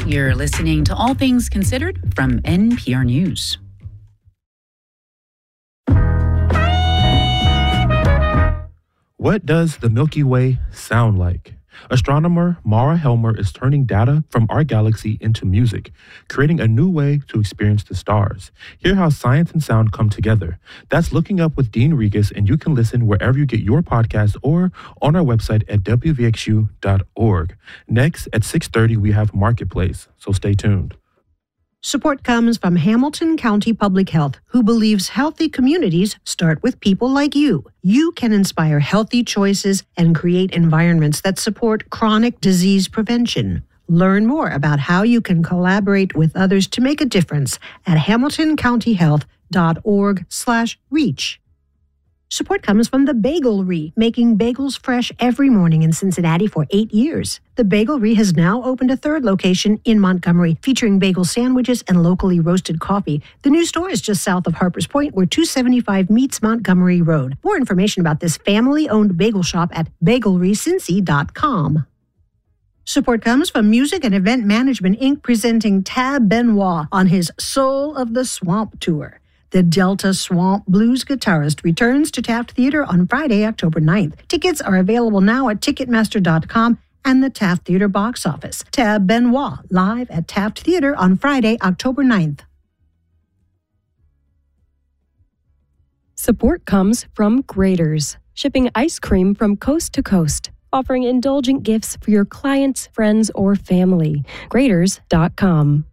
You're listening to All Things Considered from NPR News. What does the Milky Way sound like? Astronomer Mara Helmer is turning data from our galaxy into music, creating a new way to experience the stars. Hear how science and sound come together. That's Looking Up with Dean Regas, and you can listen wherever you get your podcast or on our website at wvxu.org. Next, at 6:30, we have Marketplace, so stay tuned. Support comes from Hamilton County Public Health, who believes healthy communities start with people like you. You can inspire healthy choices and create environments that support chronic disease prevention. Learn more about how you can collaborate with others to make a difference at hamiltoncountyhealth.org/reach. Support comes from the Bagelry, making bagels fresh every morning in Cincinnati for 8 years. The Bagelry has now opened a third location in Montgomery, featuring bagel sandwiches and locally roasted coffee. The new store is just south of Harpers Point, where 275 meets Montgomery Road. More information about this family-owned bagel shop at bagelrycincy.com. Support comes from Music and Event Management, Inc., presenting Tab Benoit on his Soul of the Swamp Tour. The Delta Swamp Blues guitarist returns to Taft Theater on Friday, October 9th. Tickets are available now at Ticketmaster.com and the Taft Theater box office. Tab Benoit, live at Taft Theater on Friday, October 9th. Support comes from Graeter's, shipping ice cream from coast to coast, offering indulgent gifts for your clients, friends, or family. Graeters.com.